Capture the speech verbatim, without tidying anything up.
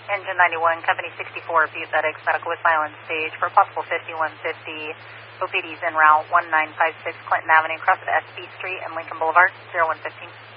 Engine ninety-one, Company sixty-four, Bucetics, medical with silent stage for possible fifty-one fifty. O P Ds en route one nine five six Clinton Avenue, cross of S B Street and Lincoln Boulevard, zero one fifteen.